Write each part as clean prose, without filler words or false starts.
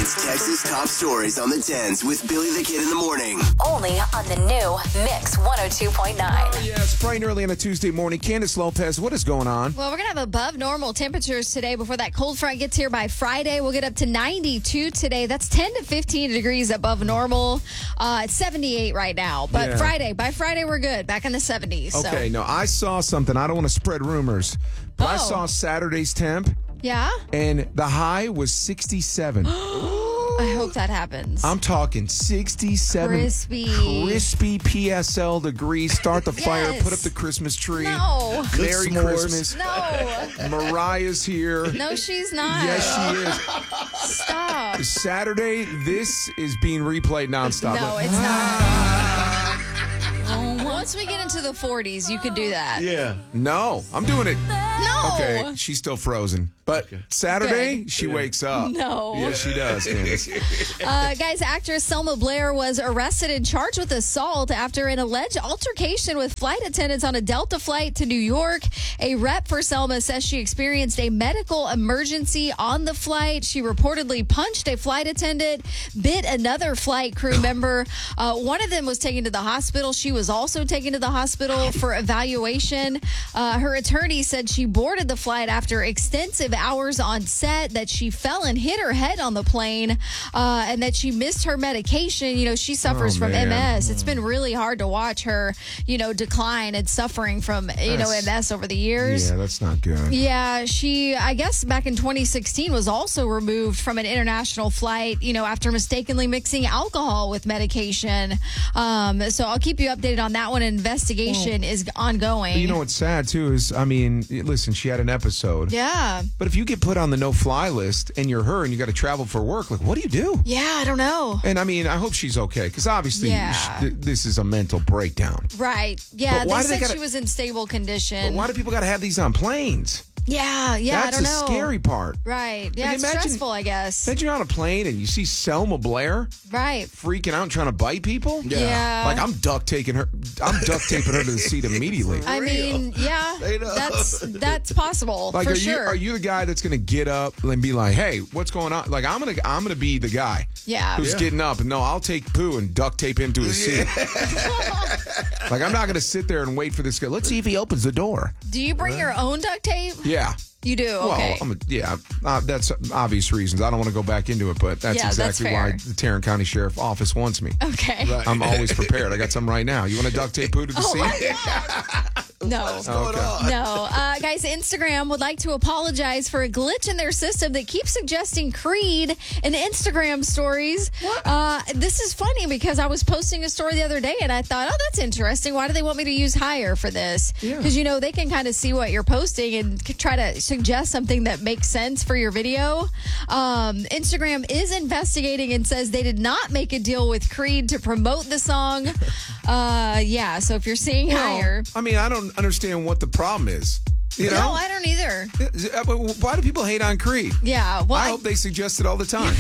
It's Texas Top Stories on the 10s with Billy the Kid in the morning. Only on the new Mix 102.9. Oh, yeah, it's bright and early on a Tuesday morning. Candace Lopez, what is going on? Well, we're going to have above normal temperatures today before that cold front gets here by Friday. We'll get up to 92 today. That's 10 to 15 degrees above normal. It's 78 right now. But Yeah. by Friday, we're good. Back in the 70s. Okay, no, I saw something. I don't want to spread rumors, but I saw Saturday's temp, Yeah? and the high was 67. I hope that happens. I'm talking 67 crispy PSL degrees. Start the fire, Yes. put up the Christmas tree. No. Merry Christmas. No. Mariah's here. No, she's not. Yes, she is. Stop. Saturday, this is being replayed nonstop. No, it's not. Once we get into the 40s, you could do that. Yeah. No, I'm doing it. No. Okay, she's still frozen. But Saturday, Good. she wakes up. No. Yes, she does, Candace. Guys, actress Selma Blair was arrested and charged with assault after an alleged altercation with flight attendants on a Delta flight to New York. A rep for Selma says she experienced a medical emergency on the flight. She reportedly punched a flight attendant, bit another flight crew member. One of them was taken to the hospital. She was also taken to the hospital for evaluation. Her attorney said she boarded the flight after extensive hours on set, that she fell and hit her head on the plane, and that she missed her medication. You know, she suffers from MS. It's been really hard to watch her, decline and suffering from, MS over the years. Yeah, that's not good. Yeah, she, I guess back in 2016 was also removed from an international flight, after mistakenly mixing alcohol with medication. So I'll keep you updated on that one. An investigation is ongoing. But you know what's sad, too, is, listen, she had an episode. Yeah. But if you get put on the no-fly list and you're her and you got to travel for work, what do you do? Yeah, I don't know. And, I hope she's okay, because obviously this is a mental breakdown. Right. Yeah, But why they do they said she was in stable condition. But why do people got to have these on planes? Yeah, I That's don't the know. scary part. Right. Yeah, Like, it's imagine- stressful, I guess. Imagine you're on a plane and you see Selma Blair Right. freaking out and trying to bite people. Yeah. Like, I'm duct taping her to the seat immediately. I mean, yeah, that's possible Like, for are sure. you the guy that's going to get up and be like, "Hey, what's going on?" Like, I'm gonna be the guy who's getting up, and no, I'll take poo and duct tape him to his seat. Like, I'm not going to sit there and wait for this guy. Let's see if he opens the door. Do you bring your own duct tape? Yeah. You do? Okay. Well, that's obvious reasons. I don't want to go back into it, but that's Yeah, that's exactly why fair. the Tarrant County Sheriff Office wants me. Okay. I'm always prepared. I got some right now. You want to duct tape poo to the seat? No. Okay. No. Guys, Instagram would like to apologize for a glitch in their system that keeps suggesting Creed in Instagram stories. This is funny because I was posting a story the other day and I thought, that's interesting. Why do they want me to use higher for this? Because, they can kind of see what you're posting and try to suggest something that makes sense for your video. Instagram is investigating and says they did not make a deal with Creed to promote the song. So if you're seeing higher. I don't understand what the problem is. You know? No, I don't either. Why do people hate on Creed? Yeah, well, I hope they suggest it all the time.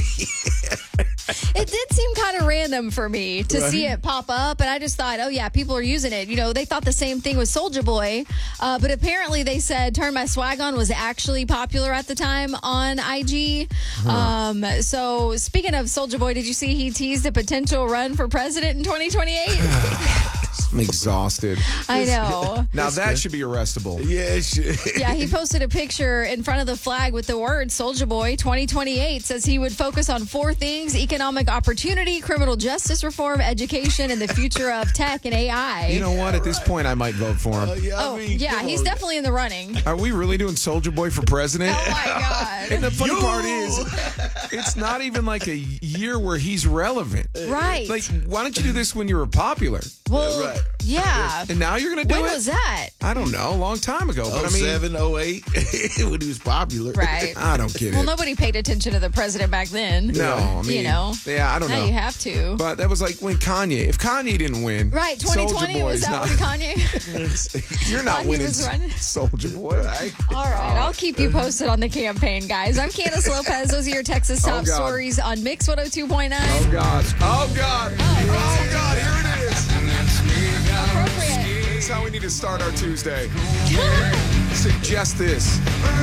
it did seem kind of random for me to see it pop up, and I just thought, people are using it. They thought the same thing with Soulja Boy, but apparently they said "Turn My Swag On" was actually popular at the time on IG. So speaking of Soulja Boy, did you see he teased a potential run for president in 2028? I'm exhausted. I know. Now that should be arrestable. Yeah, it should. Yeah, he posted a picture in front of the flag with the words "Soulja Boy 2028." Says he would focus on 4 things: economic opportunity, criminal justice reform, education, and the future of tech and AI. You know what? At this point, I might vote for him. He's definitely in the running. Are we really doing Soulja Boy for president? Oh my God. And the funny part is, it's not even like a year where he's relevant. Right. Like, why don't you do this when you were popular? Well, yeah. And now you're going to do When it? was that? I don't know. A long time ago. But 07, 08, when he was popular. Right. I don't get Well, it. nobody paid attention to the president back then. No, Yeah, I don't Now know. you have to. But that was like when Kanye. If Kanye didn't win, Right, Soulja 2020 Boy was is that not. when Kanye? You're not Kanye winning was running? Soulja Boy, right? All right, I'll keep you posted on the campaign, guys. I'm Candace Lopez. Those are your Texas top God. stories on Mix 102.9. Oh God! Oh God! Oh God! Here it is. Appropriate. This is how we need to start our Tuesday. Suggest this.